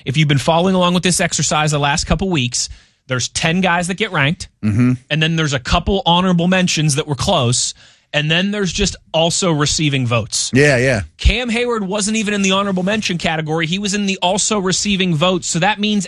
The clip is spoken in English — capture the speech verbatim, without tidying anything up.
if you've been following along with this exercise the last couple weeks, there's ten guys that get ranked, mm-hmm. and then there's a couple honorable mentions that were close, and then there's just also receiving votes. Yeah, yeah. Cam Hayward wasn't even in the honorable mention category. He was in the also receiving votes, so that means